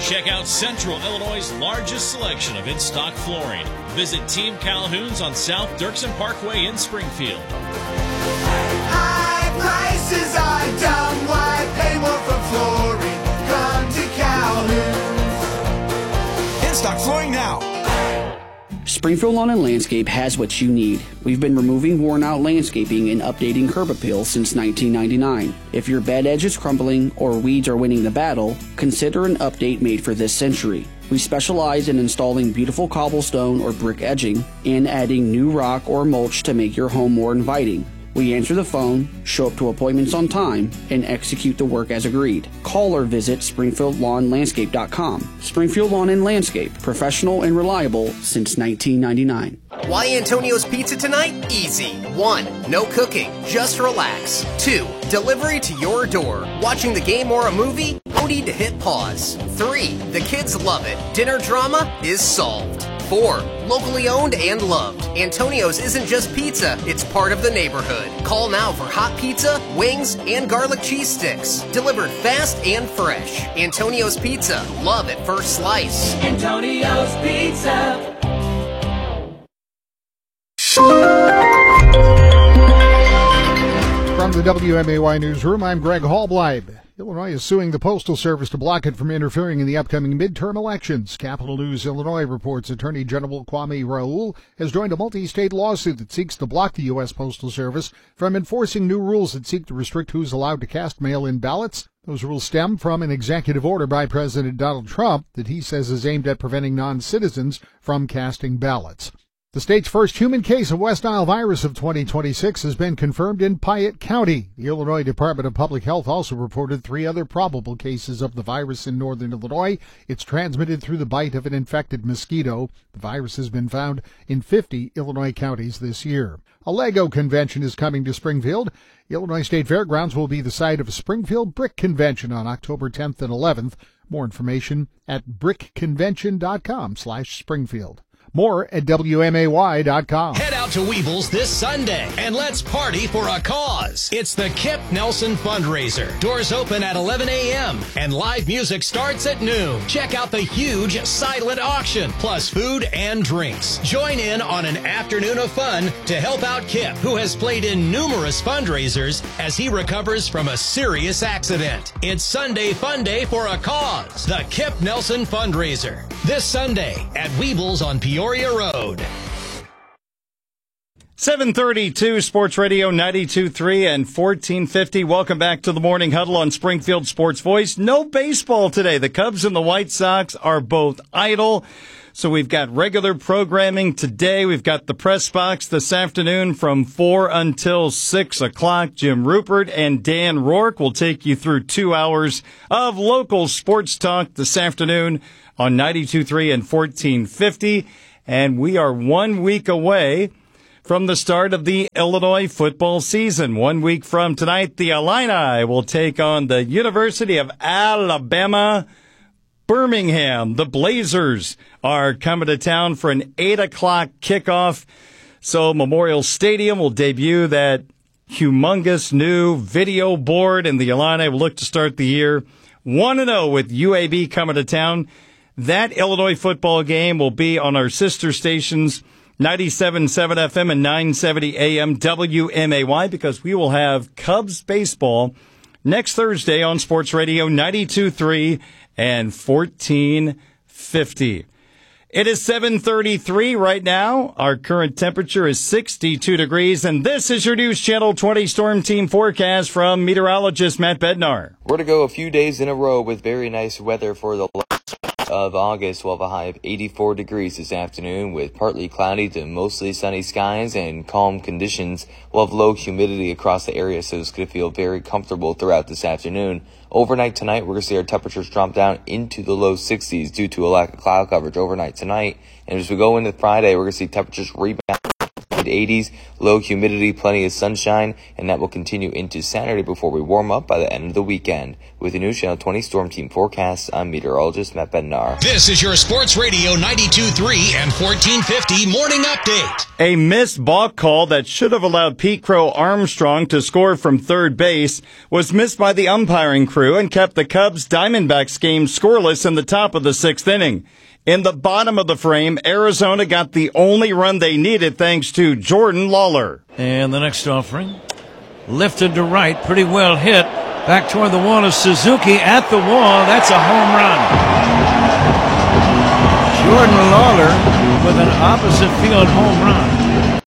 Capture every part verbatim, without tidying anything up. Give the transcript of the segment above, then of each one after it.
Check out Central Illinois' largest selection of in-stock flooring. Visit Team Calhoun's on South Dirksen Parkway in Springfield. High prices are down. Why pay more for flooring? Come to Calhoun's. In-stock flooring now. Springfield Lawn and Landscape has what you need. We've been removing worn-out landscaping and updating curb appeal since nineteen ninety-nine. If your bed edge is crumbling or weeds are winning the battle, consider an update made for this century. We specialize in installing beautiful cobblestone or brick edging and adding new rock or mulch to make your home more inviting. We answer the phone, show up to appointments on time, and execute the work as agreed. Call or visit Springfield Lawn Landscape dot com. Springfield Lawn and Landscape, professional and reliable since nineteen ninety-nine. Why Antonio's Pizza tonight? Easy. One, no cooking, just relax. Two, delivery to your door. Watching the game or a movie? No need to hit pause. Three, the kids love it. Dinner drama is solved. Four, locally owned and loved. Antonio's isn't just pizza, it's part of the neighborhood. Call now for hot pizza, wings, and garlic cheese sticks. Delivered fast and fresh. Antonio's Pizza. Love at first slice. Antonio's Pizza. From the W M A Y Newsroom, I'm Greg Hallbleib. Illinois is suing the Postal Service to block it from interfering in the upcoming midterm elections. Capital News Illinois reports Attorney General Kwame Raoul has joined a multi-state lawsuit that seeks to block the U S. Postal Service from enforcing new rules that seek to restrict who's allowed to cast mail-in ballots. Those rules stem from an executive order by President Donald Trump that he says is aimed at preventing non-citizens from casting ballots. The state's first human case of West Nile virus of twenty twenty-six has been confirmed in Piatt County. The Illinois Department of Public Health also reported three other probable cases of the virus in northern Illinois. It's transmitted through the bite of an infected mosquito. The virus has been found in fifty Illinois counties this year. A Lego convention is coming to Springfield. Illinois State Fairgrounds will be the site of a Springfield Brick Convention on October tenth and eleventh. More information at brick convention dot com slash Springfield. More at W M A Y dot com. Head out to Weebles this Sunday and let's party for a cause. It's the Kip Nelson Fundraiser. Doors open at eleven a.m. and live music starts at noon. Check out the huge silent auction, plus food and drinks. Join in on an afternoon of fun to help out Kip, who has played in numerous fundraisers as he recovers from a serious accident. It's Sunday Fun Day for a cause. The Kip Nelson Fundraiser. This Sunday at Weebles on Peoria Road. seven thirty-two Sports Radio ninety-two point three and fourteen fifty. Welcome back to the Morning Huddle on Springfield Sports Voice. No baseball today. The Cubs and the White Sox are both idle. So we've got regular programming today. We've got the press box this afternoon from four until six o'clock. Jim Rupert and Dan Rourke will take you through two hours of local sports talk this afternoon on ninety-two point three and fourteen fifty. And we are one week away from the start of the Illinois football season. One week from tonight, the Illini will take on the University of Alabama Birmingham. The Blazers are coming to town for an eight o'clock kickoff. So Memorial Stadium will debut that humongous new video board, and the Illini will look to start the year one and oh with U A B coming to town. That Illinois football game will be on our sister stations, ninety-seven point seven F M and nine seventy A M W M A Y, because we will have Cubs baseball next Thursday on Sports Radio ninety-two point three and fourteen fifty. It is seven thirty-three right now. Our current temperature is sixty-two degrees, and this is your News Channel twenty Storm Team forecast from meteorologist Matt Bednar. We're to go a few days in a row with very nice weather for the of August. We'll have a high of eighty-four degrees this afternoon with partly cloudy to mostly sunny skies and calm conditions. We'll have low humidity across the area, so it's going to feel very comfortable throughout this afternoon. Overnight tonight, we're going to see our temperatures drop down into the low sixties due to a lack of cloud coverage overnight tonight. And as we go into Friday, we're going to see temperatures rebound mid-eighties, low humidity, plenty of sunshine, and that will continue into Saturday before we warm up by the end of the weekend. With the new Channel twenty Storm Team forecast, I'm meteorologist Matt Bednar. This is your Sports Radio ninety-two point three and fourteen fifty Morning Update. A missed balk call that should have allowed Pete Crow Armstrong to score from third base was missed by the umpiring crew and kept the Cubs-Diamondbacks game scoreless in the top of the sixth inning. In the bottom of the frame, Arizona got the only run they needed thanks to Jordan Lawler. And the next offering, lifted to right, pretty well hit. Back toward the wall is Suzuki at the wall. That's a home run. Jordan Lawler with an opposite field home run.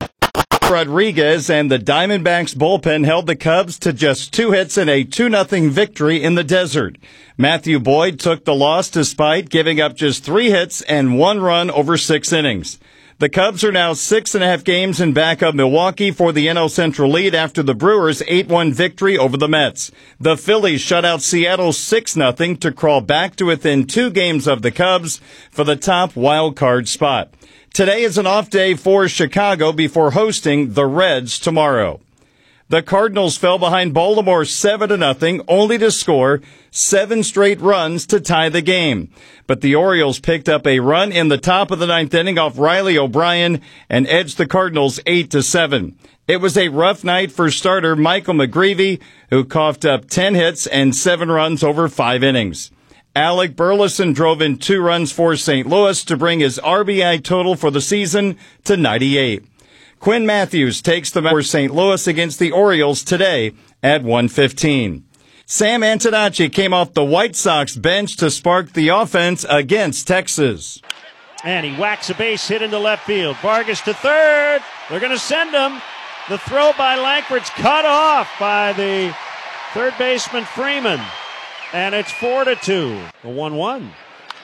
Rodriguez and the Diamondbacks bullpen held the Cubs to just two hits and a two nothing victory in the desert. Matthew Boyd took the loss despite giving up just three hits and one run over six innings. The Cubs are now six and a half games in back of Milwaukee for the N L Central lead after the Brewers' eight one victory over the Mets. The Phillies shut out Seattle six nothing to crawl back to within two games of the Cubs for the top wild card spot. Today is an off day for Chicago before hosting the Reds tomorrow. The Cardinals fell behind Baltimore seven to nothing, only to score seven straight runs to tie the game. But the Orioles picked up a run in the top of the ninth inning off Riley O'Brien and edged the Cardinals eight to seven. It was a rough night for starter Michael McGreevy, who coughed up ten hits and seven runs over five innings. Alec Burleson drove in two runs for Saint Louis to bring his R B I total for the season to ninety-eight. Quinn Matthews takes the for Saint Louis against the Orioles today at one fifteen. Sam Antonacci came off the White Sox bench to spark the offense against Texas. And he whacks a base hit into left field. Vargas to third. They're going to send him. The throw by Langford's cut off by the third baseman Freeman. And it's four to two. The one one.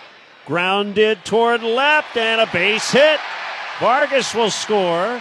Grounded toward left and a base hit. Vargas will score.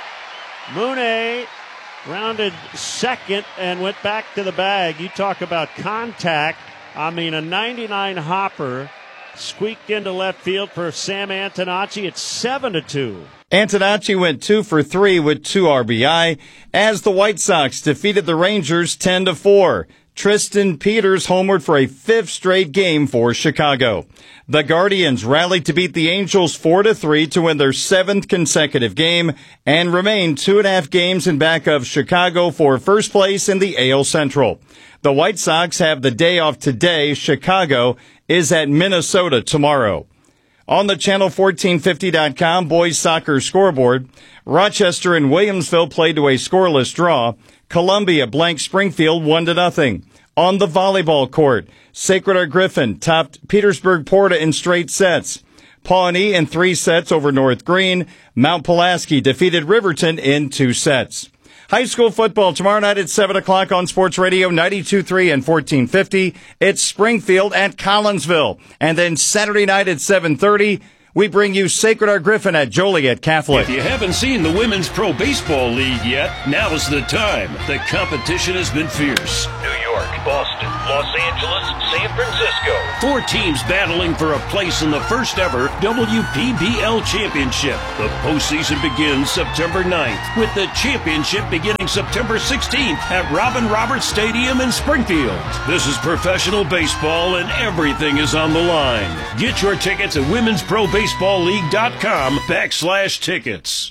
Mooney rounded second and went back to the bag. You talk about contact. I mean, a ninety-nine hopper squeaked into left field for Sam Antonacci. It's seven to two. Antonacci went two for three with two R B I as the White Sox defeated the Rangers ten to four. Tristan Peters homered for a fifth straight game for Chicago. The Guardians rallied to beat the Angels four to three to win their seventh consecutive game and remain two and a half games in back of Chicago for first place in the A L Central. The White Sox have the day off today. Chicago is at Minnesota tomorrow. On the channel fourteen fifty dot com boys soccer scoreboard, Rochester and Williamsville played to a scoreless draw. Columbia blanked Springfield one to nothing. On the volleyball court, Sacred Heart Griffin topped Petersburg Porta in straight sets. Pawnee in three sets over North Green. Mount Pulaski defeated Riverton in two sets. High school football tomorrow night at seven o'clock on Sports Radio ninety-two point three and fourteen fifty. It's Springfield at Collinsville. And then Saturday night at seven thirty, we bring you Sacred Heart Griffin at Joliet Catholic. If you haven't seen the Women's Pro Baseball League yet, now's the time. The competition has been fierce. New York, Boston, Los Angeles, San Francisco. Four teams battling for a place in the first ever W P B L Championship. The postseason begins September ninth, with the championship beginning September sixteenth at Robin Roberts Stadium in Springfield. This is professional baseball and everything is on the line. Get your tickets at Women's Pro Baseball baseballleague.com backslash tickets.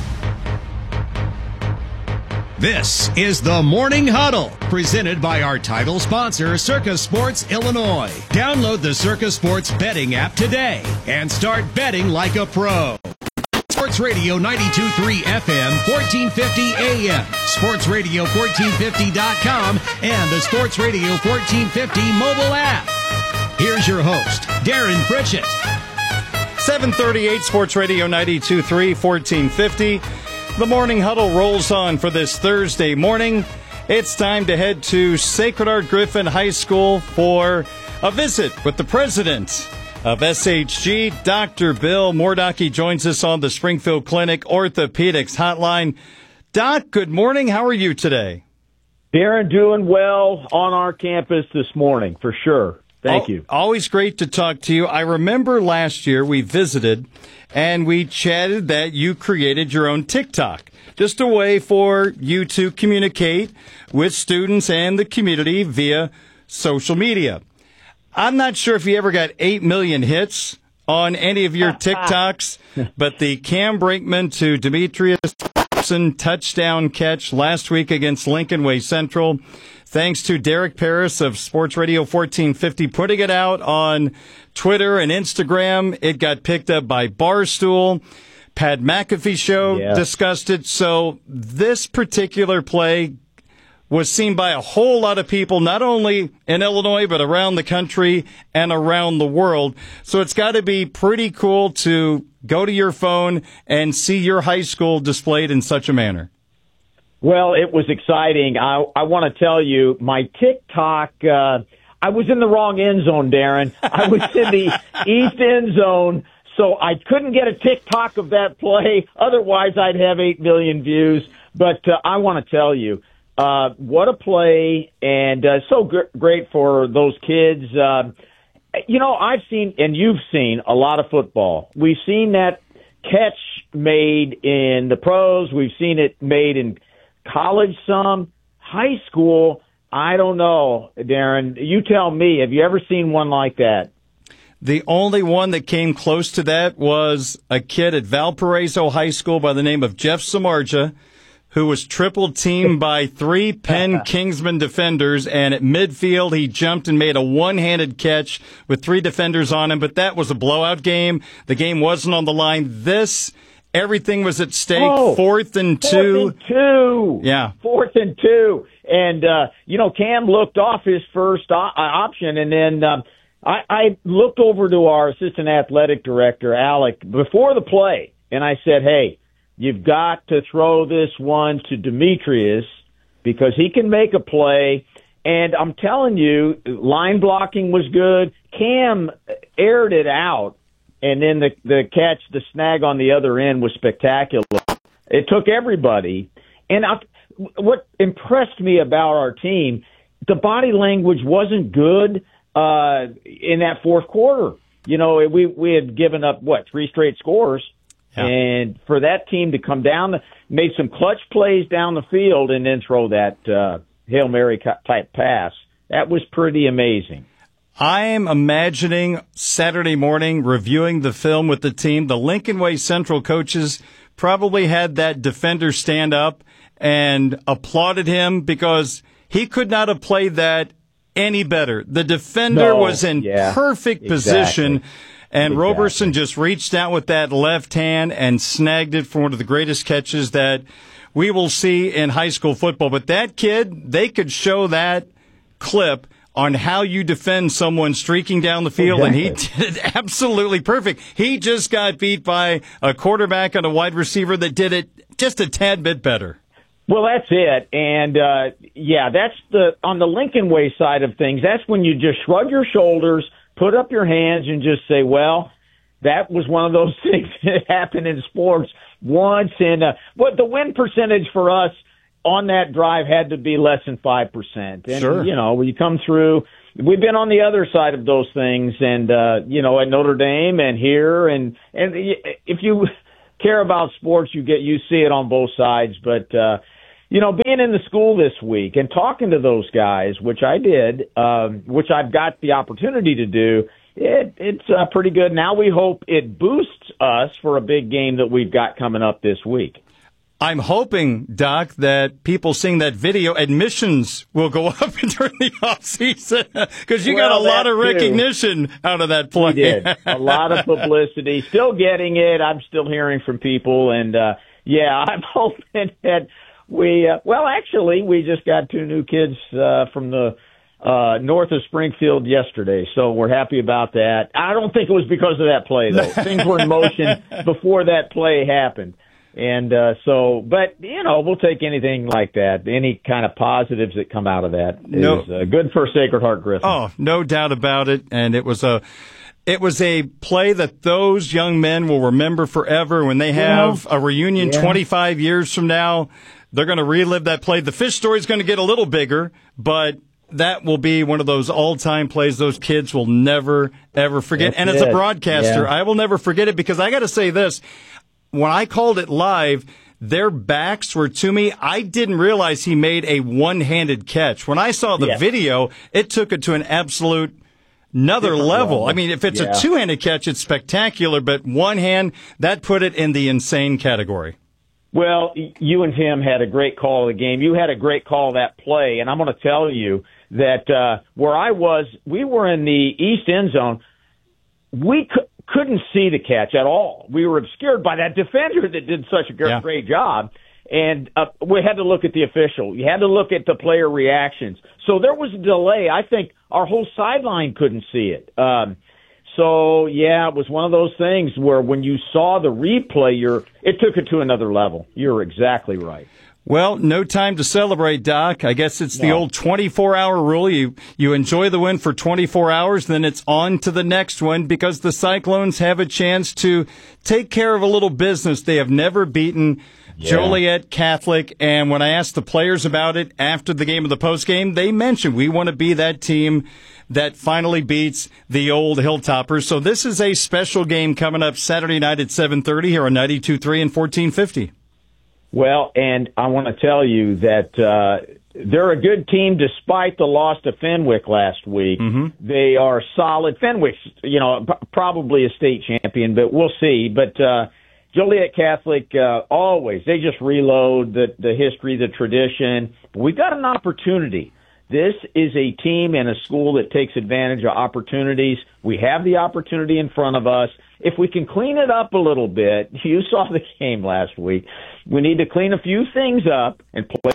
This is the Morning Huddle, presented by our title sponsor, Circa Sports Illinois. Download the Circa Sports betting app today and start betting like a pro. Sports Radio ninety-two point three F M, fourteen fifty A M, Sports Radio fourteen fifty dot com, and the Sports Radio fourteen fifty mobile app. Here's your host, Darren Pritchett. seven thirty-eight Sports Radio ninety-two point three, fourteen fifty. The Morning Huddle rolls on for this Thursday morning. It's time to head to Sacred Heart Griffin High School for a visit with the president of S H G, Doctor Bill Mordaki. Joins us on the Springfield Clinic Orthopedics Hotline. Doc, good morning. How are you today? Darren, doing well on our campus this morning, for sure. Thank Al- you. Always great to talk to you. I remember last year we visited and we chatted that you created your own TikTok. Just a way for you to communicate with students and the community via social media. I'm not sure if you ever got eight million hits on any of your TikToks, but the Cam Brinkman to Demetrius Thompson touchdown catch last week against Lincoln Way Central, thanks to Derek Paris of Sports Radio fourteen fifty putting it out on Twitter and Instagram. It got picked up by Barstool. Pat McAfee show yeah. discussed it. So this particular play was seen by a whole lot of people, not only in Illinois, but around the country and around the world. So it's got to be pretty cool to go to your phone and see your high school displayed in such a manner. Well, it was exciting. I, I want to tell you, my TikTok, uh, I was in the wrong end zone, Darren. I was in the east end zone, so I couldn't get a TikTok of that play. Otherwise, I'd have eight million views. But uh, I want to tell you, uh, what a play, and uh, so gr- great for those kids. Uh, you know, I've seen, and you've seen, a lot of football. We've seen that catch made in the pros. We've seen it made in college some. High school, I don't know, Darren. You tell me, have you ever seen one like that? The only one that came close to that was a kid at Valparaiso High School by the name of Jeff Samardzija, who was triple teamed by three Penn Kingsman defenders, and at midfield he jumped and made a one-handed catch with three defenders on him, but that was a blowout game. The game wasn't on the line. This, everything was at stake. Oh, fourth and two. Fourth and two. Yeah. Fourth and two. And, uh, you know, Cam looked off his first o- option, and then um, I, I looked over to our assistant athletic director, Alec, before the play, and I said, hey, you've got to throw this one to Demetrius because he can make a play. And I'm telling you, line blocking was good. Cam aired it out, and then the, the catch, the snag on the other end was spectacular. It took everybody. And I, what impressed me about our team, the body language wasn't good uh, in that fourth quarter. You know, we, we had given up, what, three straight scores. Yeah. And for that team to come down, made some clutch plays down the field and then throw that uh, Hail Mary type pass, that was pretty amazing. I'm imagining Saturday morning reviewing the film with the team. The Lincoln Way Central coaches probably had that defender stand up and applauded him because he could not have played that any better. The defender no, was in yeah, perfect exactly. position. And exactly. Roberson just reached out with that left hand and snagged it for one of the greatest catches that we will see in high school football. But that kid, they could show that clip on how you defend someone streaking down the field, exactly. and he did it absolutely perfect. He just got beat by a quarterback and a wide receiver that did it just a tad bit better. Well, that's it. And, uh, yeah, that's the on the Lincoln Way side of things, that's when you just shrug your shoulders, put up your hands, and just say, well, that was one of those things that happen in sports once. And uh, but the win percentage for us on that drive had to be less than five percent. And, sure. you know, when you come through, we've been on the other side of those things, and, uh, you know, at Notre Dame and here. And, and if you care about sports, you get you see it on both sides. But, uh, you know, being in the school this week and talking to those guys, which I did, um, which I've got the opportunity to do, it, it's uh, pretty good. Now we hope it boosts us for a big game that we've got coming up this week. I'm hoping, Doc, that people seeing that video, admissions will go up during the offseason because you well, got a lot of too. recognition out of that play. We did. A lot of publicity. Still getting it. I'm still hearing from people. And, uh, yeah, I'm hoping that we, uh, well, actually, we just got two new kids uh, from the uh, north of Springfield yesterday, so we're happy about that. I don't think it was because of that play, though. Things were in motion before that play happened. And uh, so, but, you know, we'll take anything like that. Any kind of positives that come out of that no. is uh, good for Sacred Heart Griffin. Oh, no doubt about it. And it was a it was a play that those young men will remember forever. When they have yeah. a reunion yeah. twenty-five years from now, they're going to relive that play. The fish story is going to get a little bigger, but that will be one of those all-time plays those kids will never, ever forget. That's and as a it. broadcaster, Yeah. I will never forget it because I got to say this. When I called it live, their backs were to me. I didn't realize he made a one-handed catch. When I saw the Yeah. video, it took it to an absolute another Different level. level. I mean, if it's Yeah. a two-handed catch, it's spectacular, but one hand, that put it in the insane category. Well, y- you and Tim had a great call of the game. You had a great call of that play, and I'm going to tell you that uh, where I was, we were in the east end zone. We c- couldn't see the catch at all. We were obscured by that defender that did such a great, Yeah. great job. And uh, we had to look at the official. You had to look at the player reactions. So there was a delay. I think our whole sideline couldn't see it. Um, so, yeah, it was one of those things where when you saw the replay, you're, it took it to another level. You're exactly right. Well, no time to celebrate, Doc. I guess it's the No. old twenty-four hour rule. You you enjoy the win for twenty-four hours, then it's on to the next one because the Cyclones have a chance to take care of a little business. They have never beaten Yeah. Joliet Catholic, and when I asked the players about it after the game of the postgame, they mentioned we want to be that team that finally beats the old Hilltoppers. So this is a special game coming up Saturday night at seven thirty here on ninety-two point three and fourteen fifty. Well, and I want to tell you that uh, they're a good team despite the loss to Fenwick last week. Mm-hmm. They are solid. Fenwick's, you know, p- probably a state champion, but we'll see. But uh, Joliet Catholic, uh, always, they just reload the, the history, the tradition. We've got an opportunity. This is a team and a school that takes advantage of opportunities. We have the opportunity in front of us. If we can clean it up a little bit, you saw the game last week. We need to clean a few things up and play.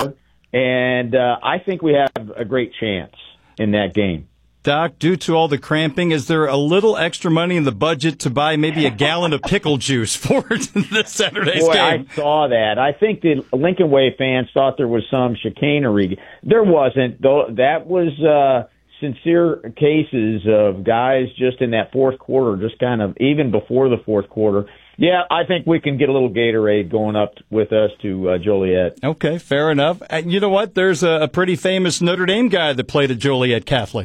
And uh, I think we have a great chance in that game. Doc, due to all the cramping, is there a little extra money in the budget to buy maybe a gallon of pickle juice for this Saturday's Boy, game? I saw that. I think the Lincoln Way fans thought there was some chicanery. There wasn't. Though that was uh, sincere cases of guys just in that fourth quarter, just kind of even before the fourth quarter. Yeah, I think we can get a little Gatorade going up with us to uh, Joliet. Okay, fair enough. And you know what? There's a, a pretty famous Notre Dame guy that played at Joliet Catholic.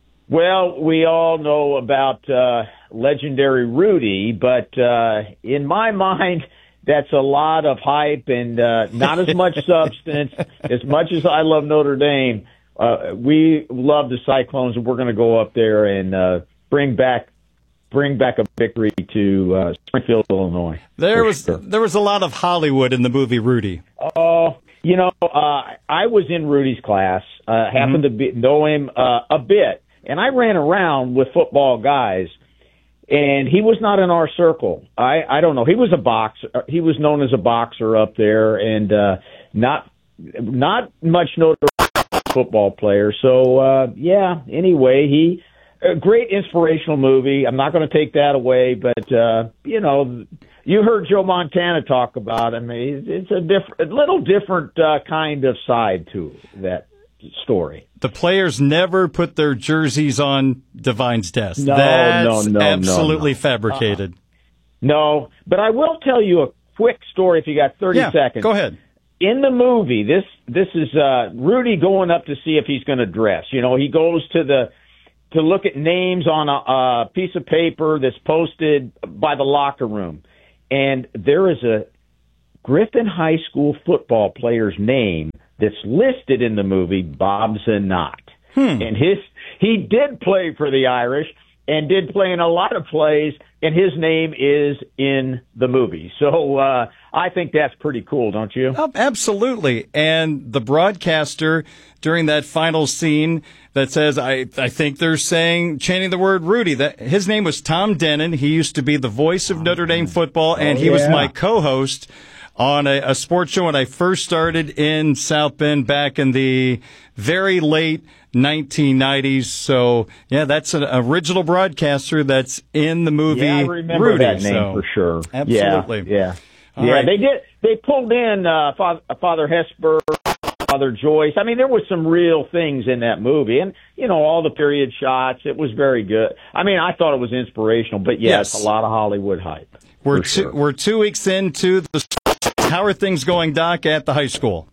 Well, we all know about uh, legendary Rudy, but uh, in my mind, that's a lot of hype and uh, not as much substance. As much as I love Notre Dame, uh, we love the Cyclones, and we're going to go up there and uh, bring back bring back a victory to uh, Springfield, Illinois. There was sure. there was a lot of Hollywood in the movie Rudy. Oh, you know, uh, I was in Rudy's class. Uh, happened to be, know him uh, a bit. And I ran around with football guys, and he was not in our circle. I, I don't know. He was a boxer. He was known as a boxer up there, and uh, not not much notoriety football player. So uh, yeah. Anyway, he a great inspirational movie. I'm not going to take that away, but uh, you know, you heard Joe Montana talk about him. It's a different, a little different uh, kind of side to that story. The players never put their jerseys on Divine's desk. No, That's no, no, absolutely no, no. fabricated. Uh-uh. No, but I will tell you a quick story if you got thirty yeah, seconds. Go ahead. In the movie, this this is uh, Rudy going up to see if he's going to dress. You know, he goes to the to look at names on a, a piece of paper that's posted by the locker room, and there is a Griffin High School football player's name that's listed in the movie, Bob Zanot. Hmm. And his he did play for the Irish and did play in a lot of plays, and his name is in the movie. So uh, I think that's pretty cool, don't you? Oh, absolutely. And the broadcaster during that final scene that says, I, I think they're saying, chanting the word Rudy, that his name was Tom Denon. He used to be the voice of Notre Dame football, and Oh, he was yeah. my co-host on a, a sports show when I first started in South Bend back in the very late nineteen nineties. So, yeah, that's an original broadcaster that's in the movie Yeah, I remember Rudy. that name so, for sure. Absolutely. Yeah, yeah. All yeah right. They did. They pulled in uh, Father, Father Hesper, Father Joyce. I mean, there was some real things in that movie, and you know, all the period shots. It was very good. I mean, I thought it was inspirational, but yeah, Yes. it's a lot of Hollywood hype. We're for two, sure. we're two weeks into the. How are things going, Doc, at the high school?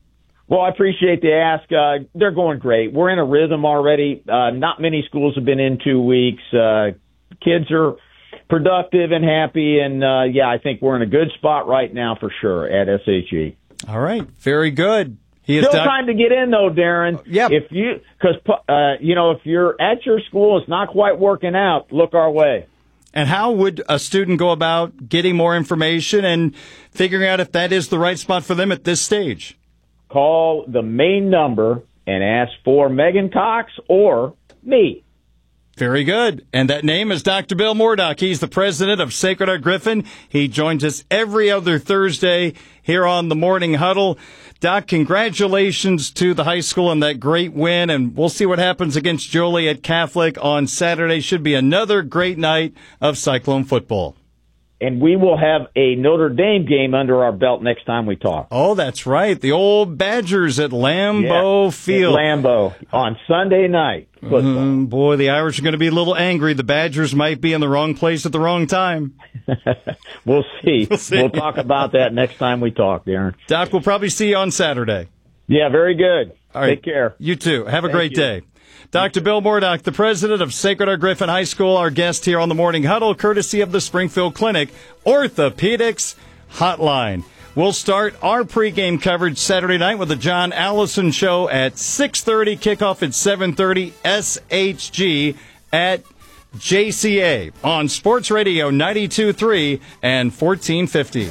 Well, I appreciate the ask. Uh, they're going great. We're in a rhythm already. Uh, not many schools have been in two weeks. Uh, kids are productive and happy, and uh, yeah, I think we're in a good spot right now for sure at S H E. All right, very good. He Still doc- time to get in though, Darren. Yep. If you, because uh, you know, if you're at your school, it's not quite working out. Look our way. And how would a student go about getting more information and figuring out if that is the right spot for them at this stage? Call the main number and ask for Megan Cox or me. Very good. And that name is Doctor Bill Moordock. He's the president of Sacred Heart Griffin. He joins us every other Thursday here on the Morning Huddle. Doc, congratulations to the high school on that great win, and we'll see what happens against Joliet Catholic on Saturday. Should be another great night of Cyclone football. And we will have a Notre Dame game under our belt next time we talk. Oh, that's right. The old Badgers at Lambeau yeah, Field. At Lambeau on Sunday night. Mm, boy, the Irish are going to be a little angry. The Badgers might be in the wrong place at the wrong time. we'll, see. we'll see. We'll talk about that next time we talk, Darren. Doc, we'll probably see you on Saturday. Yeah, very good. All right. Take care. You too. Have a Thank great you. day. Doctor Bill Moordock, the president of Sacred Heart Griffin High School, our guest here on the Morning Huddle, courtesy of the Springfield Clinic Orthopedics Hotline. We'll start our pregame coverage Saturday night with the John Allison Show at six thirty, kickoff at seven thirty, S H G at J C A on Sports Radio ninety-two point three and fourteen fifty.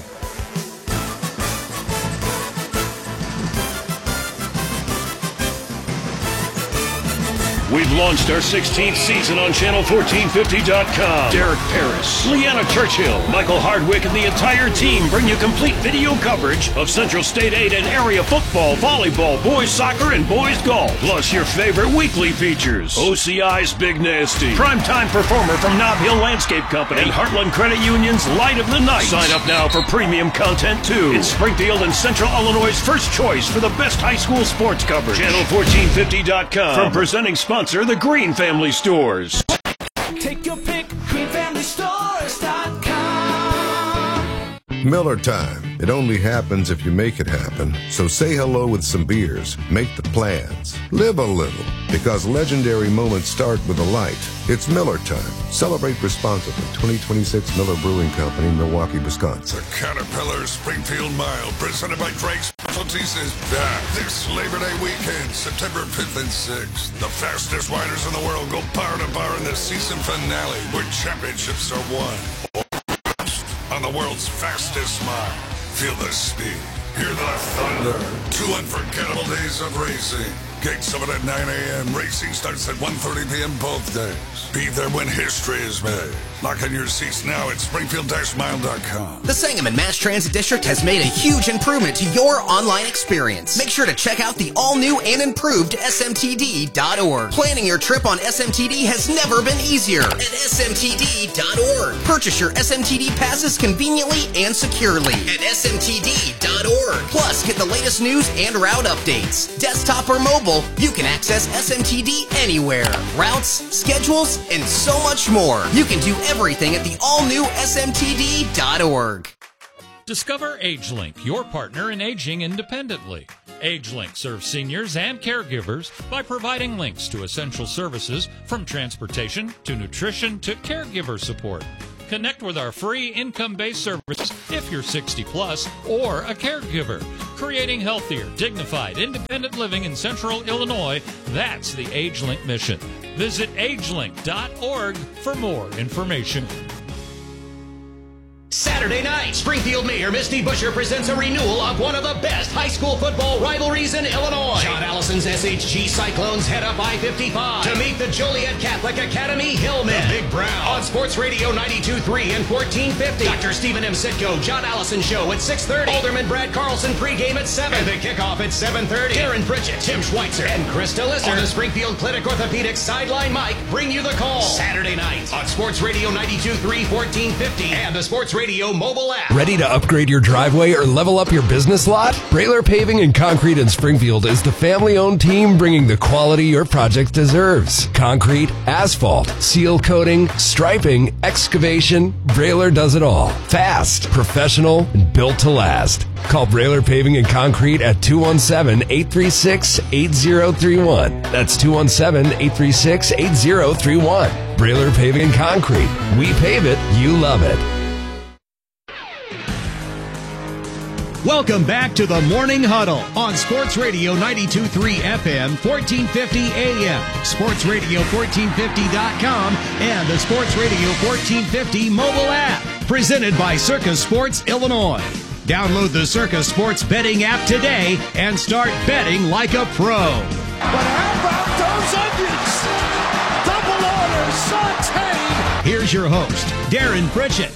We've launched our sixteenth season on channel fourteen fifty dot com. Derek Paris, Leanna Churchill, Michael Hardwick, and the entire team bring you complete video coverage of Central State eight and area football, volleyball, boys soccer, and boys golf. Plus your favorite weekly features. O C I's Big Nasty, primetime performer from Nob Hill Landscape Company, and Heartland Credit Union's Light of the Night. Sign up now for premium content too. It's Springfield and Central Illinois' first choice for the best high school sports coverage. channel fourteen fifty dot com. From presenting sponsor, the Green Family Stores. Take your pick, green family stores dot com. Miller time. It only happens if you make it happen. So say hello with some beers. Make the plans. Live a little. Because legendary moments start with a light. It's Miller time. Celebrate responsibly. twenty twenty-six Miller Brewing Company, Milwaukee, Wisconsin. The Caterpillar Springfield Mile, presented by Drake's Specialties, is back this Labor Day weekend, September fifth and sixth. The fastest riders in the world go bar to bar in the season finale, where championships are won. On the world's fastest mile. Feel the speed. Hear the thunder. Two unforgettable days of racing. Gates open at nine a.m. Racing starts at one thirty p.m. both days. Be there when history is made. Lock in your seats now at springfield dash mile dot com. The Sangamon Mass Transit District has made a huge improvement to your online experience. Make sure to check out the all-new and improved S M T D dot org. Planning your trip on S M T D has never been easier at S M T D dot org. Purchase your S M T D passes conveniently and securely at S M T D dot org. Plus, get the latest news and route updates. Desktop or mobile, you can access S M T D anywhere. Routes, schedules, and so much more. You can do everything at the all-new S M T D dot org. Discover AgeLink, your partner in aging independently. AgeLink serves seniors and caregivers by providing links to essential services from transportation to nutrition to caregiver support. Connect with our free income-based services if you're sixty plus or a caregiver. Creating healthier, dignified, independent living in Central Illinois, that's the AgeLink mission. Visit age link dot org for more information. Saturday night, Springfield Mayor Misty Buscher presents a renewal of one of the best high school football rivalries in Illinois. John Allison's S H G Cyclones head up I fifty-five to meet the Joliet Catholic Academy Hillmen. The Big Brown on Sports Radio ninety-two point three and fourteen fifty. Doctor Stephen M. Sitko, John Allison Show at six thirty. Alderman Brad Carlson pregame at seven. And the kickoff at seven thirty. Darren Pritchett, Tim Schweitzer, and Krista Lister on the Springfield Clinic Orthopedics Sideline Mike bring you the call. Saturday night on Sports Radio ninety-two point three, fourteen fifty and the Sports Radio mobile app. Ready to upgrade your driveway or level up your business lot? Brailer Paving and Concrete in Springfield is the family-owned team bringing the quality your project deserves. Concrete, asphalt, seal coating, striping, excavation, Brailer does it all. Fast, professional, and built to last. Call Brailer Paving and Concrete at two one seven, eight three six, eight zero three one. That's two one seven, eight three six, eight zero three one. Brailer Paving and Concrete. We pave it, you love it. Welcome back to the Morning Huddle on Sports Radio ninety-two point three F M, fourteen fifty A M, sports radio fourteen fifty dot com, and the Sports Radio fourteen fifty mobile app. Presented by Circus Sports Illinois. Download the Circus Sports betting app today and start betting like a pro. But how about those onions? Double order sauteed. Here's your host, Darren Pritchett.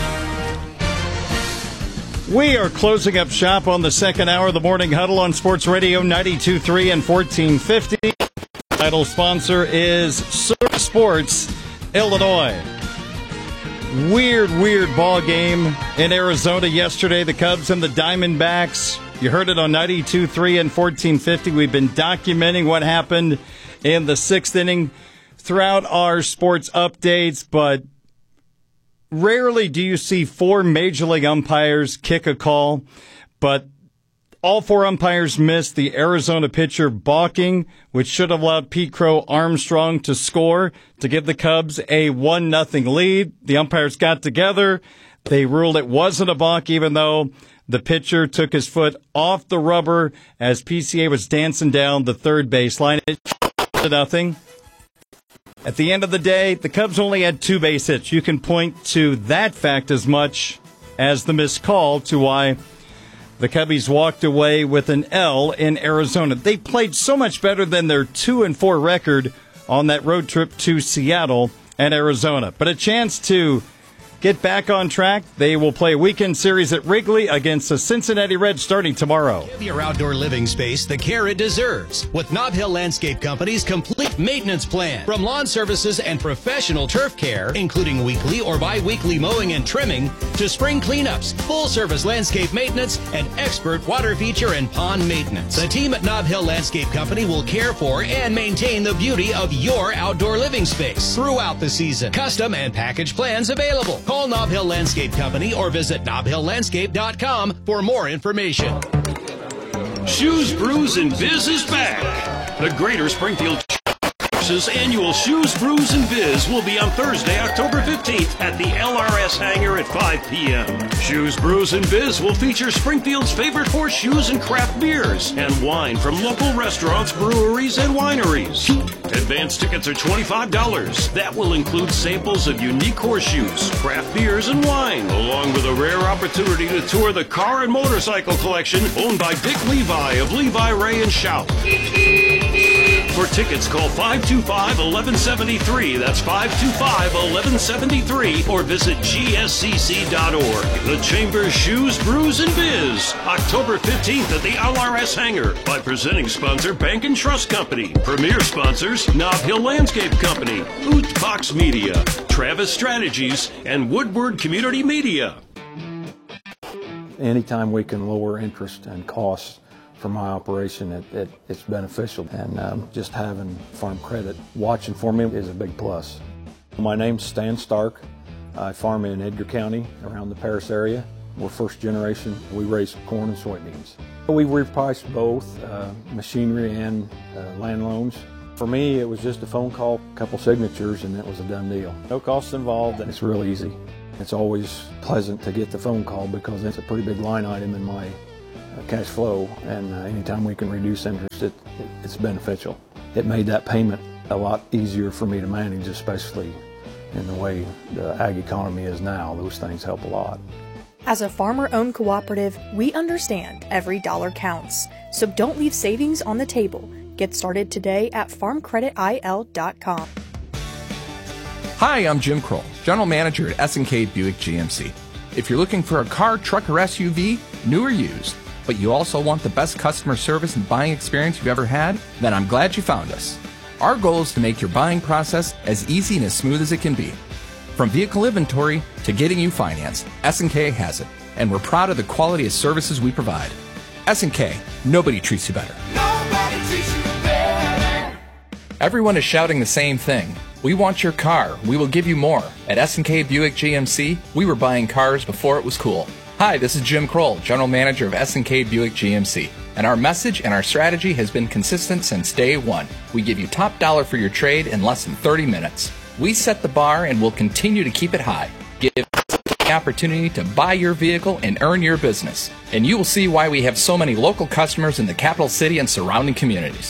We are closing up shop on the second hour of the Morning Huddle on Sports Radio ninety-two point three and fourteen fifty. Title sponsor is Circus Sports Illinois. Weird, weird ball game in Arizona yesterday. The Cubs and the Diamondbacks. You heard it on ninety-two point three and fourteen fifty. We've been documenting what happened in the sixth inning throughout our sports updates, but rarely do you see four major league umpires kick a call, but all four umpires missed. The Arizona pitcher balking, which should have allowed Pete Crow Armstrong to score to give the Cubs a one nothing lead. The umpires got together. They ruled it wasn't a balk, even though the pitcher took his foot off the rubber as P C A was dancing down the third baseline. It to nothing. At the end of the day, the Cubs only had two base hits. You can point to that fact as much as the missed call to why the Cubbies walked away with an L in Arizona. They played so much better than their two and four record on that road trip to Seattle and Arizona. But a chance to get back on track. They will play a weekend series at Wrigley against the Cincinnati Reds starting tomorrow. Give your outdoor living space the care it deserves with Nob Hill Landscape Company's complete maintenance plan. From lawn services and professional turf care, including weekly or bi-weekly mowing and trimming, to spring cleanups, full-service landscape maintenance, and expert water feature and pond maintenance. The team at Nob Hill Landscape Company will care for and maintain the beauty of your outdoor living space throughout the season. Custom and package plans available. Call Nob Hill Landscape Company or visit nob hill landscape dot com for more information. Shoes, Brews, and Biz is back. The Greater Springfield annual Shoes, Brews, and Biz will be on Thursday, October fifteenth at the L R S hangar at five p.m. Shoes, Brews, and Biz will feature Springfield's favorite horse shoes and craft beers and wine from local restaurants, breweries, and wineries. Advance tickets are twenty-five dollars. That will include samples of unique horseshoes, craft beers, and wine, along with a rare opportunity to tour the car and motorcycle collection owned by Dick Levi of Levi, Ray, and Shout. For tickets, call five two five, one one seven three. That's five two five, one one seven three. Or visit G S C C dot org. The Chamber's Shoes, Brews, and Biz. October fifteenth at the L R S hangar. By presenting sponsor Bank and Trust Company. Premier sponsors Nob Hill Landscape Company, Oot Box Media, Travis Strategies, and Woodward Community Media. Anytime we can lower interest and costs for my operation, it, it, it's beneficial. And um, just having farm credit watching for me is a big plus. My name's Stan Stark. I farm in Edgar County around the Paris area. We're first generation. We raise corn and soybeans. We repriced both uh, machinery and uh, land loans. For me, it was just a phone call, a couple signatures, and it was a done deal. No costs involved, and it's real easy. It's always pleasant to get the phone call because it's a pretty big line item in my cash flow, and uh, anytime we can reduce interest, it, it, it's beneficial. It made that payment a lot easier for me to manage, especially in the way the ag economy is now. Those things help a lot. As a farmer-owned cooperative, we understand every dollar counts. So don't leave savings on the table. Get started today at farm credit I L dot com. Hi, I'm Jim Kroll, General Manager at S and K Buick G M C. If you're looking for a car, truck, or S U V, new or used, but you also want the best customer service and buying experience you've ever had, then I'm glad you found us. Our goal is to make your buying process as easy and as smooth as it can be. From vehicle inventory to getting you financed, S and K has it, and we're proud of the quality of services we provide. S and K, nobody treats you better. Nobody treats you better. Everyone is shouting the same thing. We want your car. We will give you more. At S and K Buick G M C, we were buying cars before it was cool. Hi, this is Jim Kroll, General Manager of S and K Buick G M C. And our message and our strategy has been consistent since day one. We give you top dollar for your trade in less than thirty minutes. We set the bar and will continue to keep it high. Give the opportunity to buy your vehicle and earn your business. And you will see why we have so many local customers in the capital city and surrounding communities.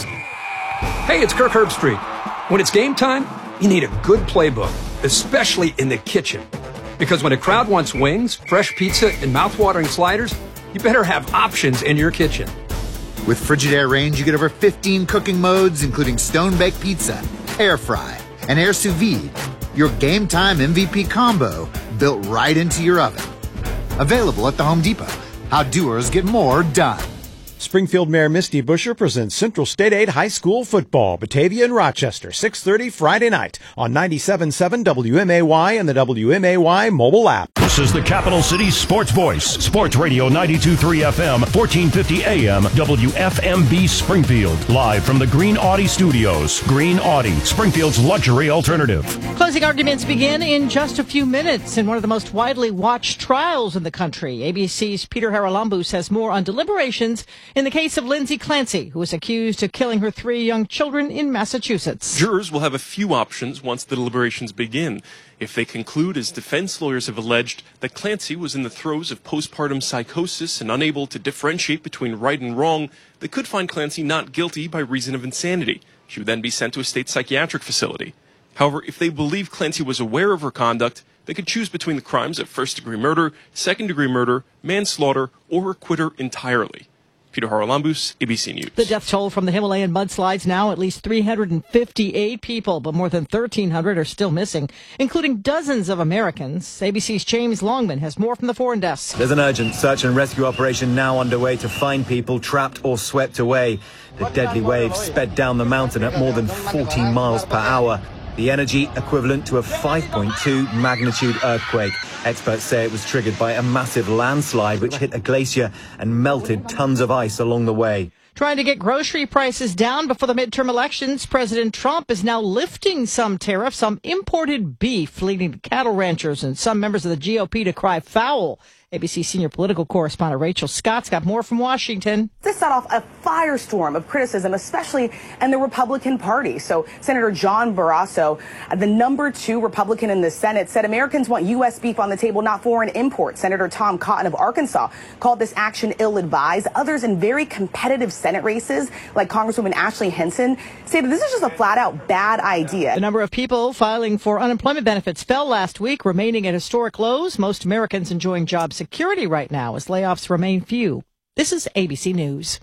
Hey, it's Kirk Herbstreit. When it's game time, you need a good playbook, especially in the kitchen. Because when a crowd wants wings, fresh pizza, and mouth-watering sliders, you better have options in your kitchen. With Frigidaire Range, you get over fifteen cooking modes, including stone-baked pizza, air fry, and air sous vide. Your game time M V P combo built right into your oven. Available at the Home Depot. How doers get more done. Springfield Mayor Misty Buscher presents Central State Aid High School football, Batavia and Rochester, six thirty Friday night on ninety-seven point seven W M A Y and the W M A Y mobile app. This is the Capital City Sports Voice, Sports Radio ninety-two point three F M, fourteen fifty A M, W F M B Springfield, live from the Green Audi Studios. Green Audi, Springfield's luxury alternative. Closing arguments begin in just a few minutes in one of the most widely watched trials in the country. A B C's Peter Haralambous has more on deliberations in the case of Lindsay Clancy, who is accused of killing her three young children in Massachusetts. Jurors will have a few options once the deliberations begin. If they conclude, as defense lawyers have alleged, that Clancy was in the throes of postpartum psychosis and unable to differentiate between right and wrong, they could find Clancy not guilty by reason of insanity. She would then be sent to a state psychiatric facility. However, if they believe Clancy was aware of her conduct, they could choose between the crimes of first-degree murder, second-degree murder, manslaughter, or acquit her entirely. Peter Haralambous, A B C News. The death toll from the Himalayan mudslides now at least three hundred fifty-eight people, but more than thirteen hundred are still missing, including dozens of Americans. A B C's James Longman has more from the foreign desk. There's an urgent search and rescue operation now underway to find people trapped or swept away. The deadly waves sped down the mountain at more than fourteen miles per hour. The energy equivalent to a five point two magnitude earthquake. Experts say it was triggered by a massive landslide which hit a glacier and melted tons of ice along the way. Trying to get grocery prices down before the midterm elections, President Trump is now lifting some tariffs on imported beef, leading to cattle ranchers and some members of the G O P to cry foul. A B C senior political correspondent Rachel Scott's got more from Washington. This set off a firestorm of criticism, especially in the Republican Party. So Senator John Barrasso, the number two Republican in the Senate, said Americans want U S beef on the table, not foreign imports. Senator Tom Cotton of Arkansas called this action ill-advised. Others in very competitive Senate races, like Congresswoman Ashley Henson, say that this is just a flat-out bad idea. The number of people filing for unemployment benefits fell last week, remaining at historic lows. Most Americans enjoying job security right now as layoffs remain few. This is A B C News.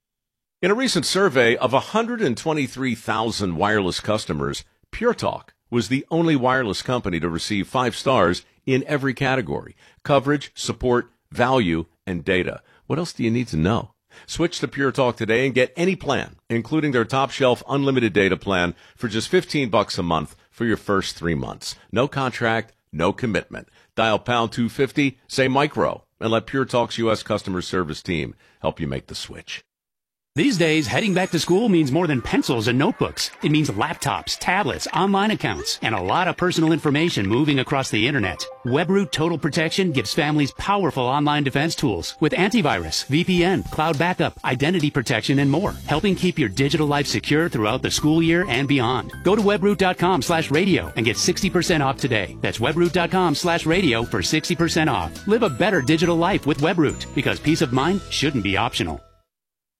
In a recent survey of one hundred twenty-three thousand wireless customers, Pure Talk was the only wireless company to receive five stars in every category: coverage, support, value, and data. What else do you need to know? Switch to Pure Talk today and get any plan, including their top shelf unlimited data plan, for just fifteen bucks a month for your first three months. No contract, no commitment. Dial pound two fifty, say micro, and let Pure Talk's U S customer service team help you make the switch. These days, heading back to school means more than pencils and notebooks. It means laptops, tablets, online accounts, and a lot of personal information moving across the internet. WebRoot Total Protection gives families powerful online defense tools with antivirus, V P N, cloud backup, identity protection, and more, helping keep your digital life secure throughout the school year and beyond. Go to webroot.com slash radio and get sixty percent off today. That's webroot.com slash radio for sixty percent off. Live a better digital life with WebRoot, because peace of mind shouldn't be optional.